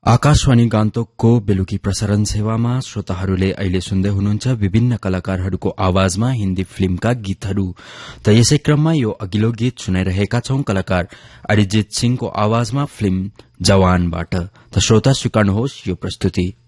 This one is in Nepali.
आकाशवाणी गान्तोकको बेलुकी प्रसारण सेवामा श्रोताहरूले अहिले सुन्दै हुनुहुन्छ विभिन्न कलाकारहरूको आवाजमा हिन्दी फिल्मका गीतहरू। त यसै क्रममा यो अघिल्लो गीत सुनाइरहेका छौं कलाकार अरिजित सिंहको आवाजमा फिल्म जवानबाट। त श्रोता स्वीकार्नुहोस् यो प्रस्तुति।